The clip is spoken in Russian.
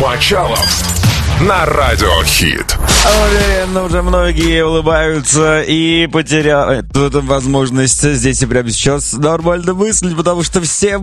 Мочалов на Радиохит. Уверен, уже многие улыбаются и потеряют эту возможность здесь и прямо сейчас нормально мыслить, потому что все